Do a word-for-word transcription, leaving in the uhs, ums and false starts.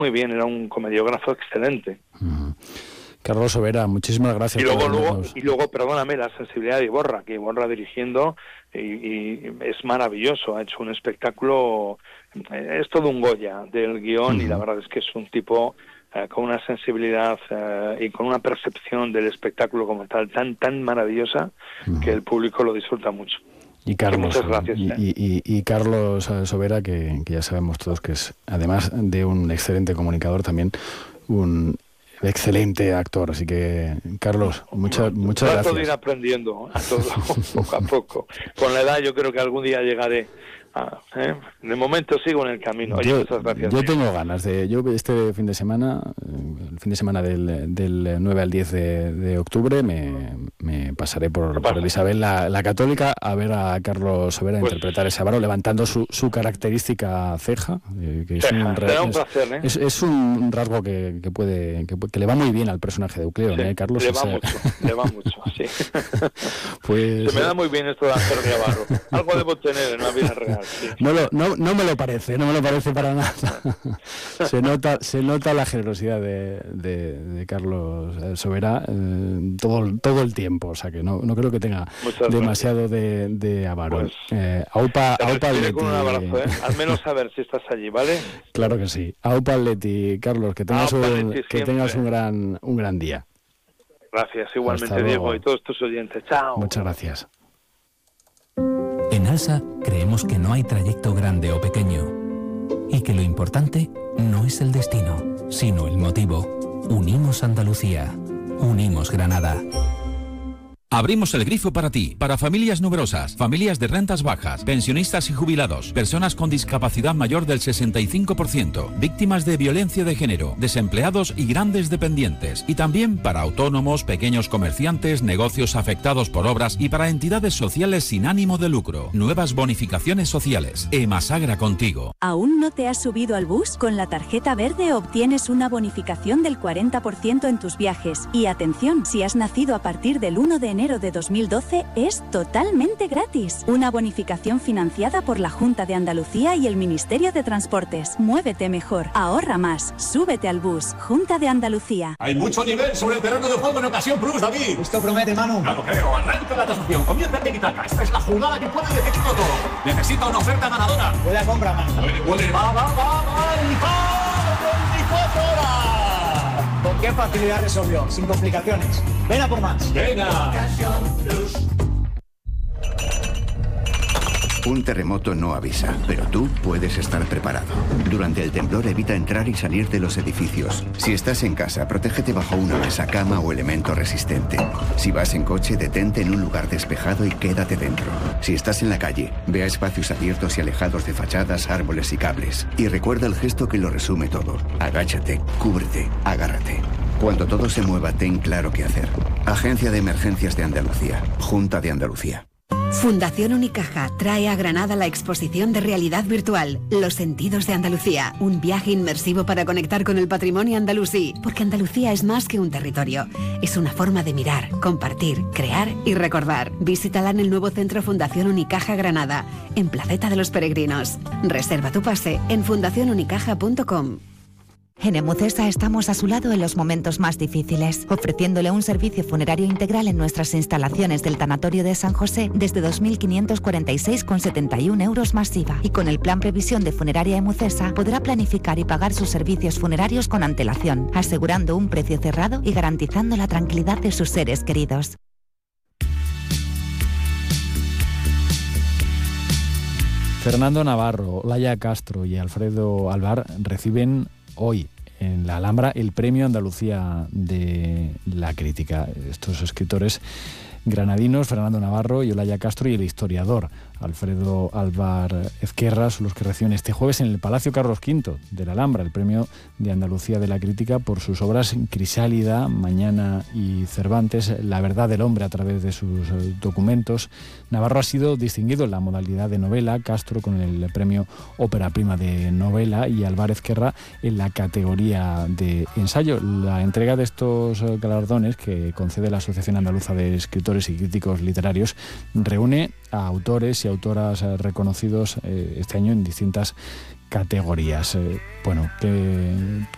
muy bien, era un comediógrafo excelente. Uh-huh. Carlos Sobera, muchísimas gracias. Y luego, luego, y luego, perdóname, la sensibilidad de Iborra, que Iborra dirigiendo y, y es maravilloso, ha hecho un espectáculo, es todo un Goya del guión. Uh-huh. Y la verdad es que es un tipo eh, con una sensibilidad eh, y con una percepción del espectáculo como tal tan tan maravillosa, uh-huh, que el público lo disfruta mucho. Y Carlos, muchas gracias, y, eh. y, y, y Carlos Sobera, que, que ya sabemos todos que es, además de un excelente comunicador, también un excelente actor. Así que, Carlos, muchas muchas Trato gracias. de ir aprendiendo a todo, poco a poco. Con la edad yo creo que algún día llegaré. Ah, ¿eh? De momento sigo en el camino. Oye, yo, muchas gracias. Yo tengo ganas de... Yo este fin de semana, el fin de semana del, del nueve al diez de, de octubre, me, me pasaré por, por el Isabel la, la Católica a ver a Carlos Sobera pues, interpretar ese Avaro, levantando su, su característica ceja, eh, que es, ceja. Un, Será un es, placer, ¿eh? es, es un rasgo que, que puede que, que le va muy bien al personaje de Eucleo, sí, ¿eh, Carlos? Le va ese... mucho, le va mucho, sí. Pues... Se me da muy bien esto de hacer de Avaro. Algo debo tener en la vida real. Sí. No, lo, no, no me lo parece, no me lo parece para nada. Se nota, se nota la generosidad de, de, de Carlos Sobera eh, todo, todo el tiempo, o sea que no, no creo que tenga Muchas demasiado de, de avaro. Pues, eh, aupa, te aupa Atleti. Con un abrazo, ¿eh? Al menos a ver si estás allí, ¿vale? Claro que sí. Aupa Atleti, Carlos, que tengas, Aupa un, Atleti que tengas un gran, un gran día. Gracias, igualmente, Diego, y todos tus oyentes. Chao. Muchas gracias. En ALSA creemos que no hay trayecto grande o pequeño y que lo importante no es el destino, sino el motivo. Unimos Andalucía. Unimos Granada. Abrimos el grifo para ti, para familias numerosas, familias de rentas bajas, pensionistas y jubilados, personas con discapacidad mayor del sesenta y cinco por ciento, víctimas de violencia de género, desempleados y grandes dependientes, y también para autónomos, pequeños comerciantes, negocios afectados por obras y para entidades sociales sin ánimo de lucro. Nuevas bonificaciones sociales. Emasagra contigo. ¿Aún no te has subido al bus? Con la tarjeta verde obtienes una bonificación del cuarenta por ciento en tus viajes. Y atención, si has nacido a partir del uno de enero de dos mil doce es totalmente gratis. Una bonificación financiada por la Junta de Andalucía y el Ministerio de Transportes. Muévete mejor, ahorra más, súbete al bus. Junta de Andalucía. Hay mucho nivel sobre el terreno de juego en Ocasión Plus, David. Esto promete, Manu. No lo creo, arranca la tasación, comienza el tiki-taka. Esta es la jugada que puede decidirlo todo. Necesita una oferta ganadora. Puede a compra, Manu. Puede, puede, va, va, va, va, y va, veinticuatro horas. ¿Con qué facilidad resolvió? Sin complicaciones. Ven a por más. Venga. Un terremoto no avisa, pero tú puedes estar preparado. Durante el temblor evita entrar y salir de los edificios. Si estás en casa, protégete bajo una mesa, cama o elemento resistente. Si vas en coche, detente en un lugar despejado y quédate dentro. Si estás en la calle, ve a espacios abiertos y alejados de fachadas, árboles y cables. Y recuerda el gesto que lo resume todo. Agáchate, cúbrete, agárrate. Cuando todo se mueva, ten claro qué hacer. Agencia de Emergencias de Andalucía. Junta de Andalucía. Fundación Unicaja trae a Granada la exposición de realidad virtual Los sentidos de Andalucía, un viaje inmersivo para conectar con el patrimonio andalusí, porque Andalucía es más que un territorio, es una forma de mirar, compartir, crear y recordar. Visítala en el nuevo centro Fundación Unicaja Granada, en Placeta de los Peregrinos. Reserva tu pase en fundación unicaja punto com. En Emucesa estamos a su lado en los momentos más difíciles, ofreciéndole un servicio funerario integral en nuestras instalaciones del Tanatorio de San José desde dos mil quinientos cuarenta y seis con setenta y un euros más I V A. Y con el plan Previsión de Funeraria Emucesa podrá planificar y pagar sus servicios funerarios con antelación, asegurando un precio cerrado y garantizando la tranquilidad de sus seres queridos. Fernando Navarro, Laia Castro y Alfredo Alvar reciben hoy en la Alhambra el Premio Andalucía de la Crítica. Estos escritores granadinos, Fernando Navarro y Olaya Castro, y el historiador Alfredo Alvar Ezquerra son los que reciben este jueves en el Palacio Carlos quinto de la Alhambra el Premio de Andalucía de la Crítica por sus obras Crisálida, Mañana y Cervantes, La verdad del hombre a través de sus documentos. Navarro ha sido distinguido en la modalidad de novela, Castro con el premio Ópera Prima de Novela y Alvar Ezquerra en la categoría de ensayo. La entrega de estos galardones que concede la Asociación Andaluza de Escritores y Críticos Literarios reúne a autores y autoras reconocidos eh, este año en distintas categorías. Eh, bueno, ¿qué,